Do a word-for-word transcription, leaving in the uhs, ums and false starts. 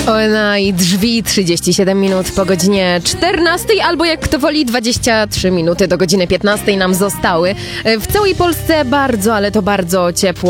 Na i drzwi trzydzieści siedem minut po godzinie czternastej, albo jak kto woli dwadzieścia trzy minuty do godziny piętnastej nam zostały. W całej Polsce bardzo, ale to bardzo ciepło.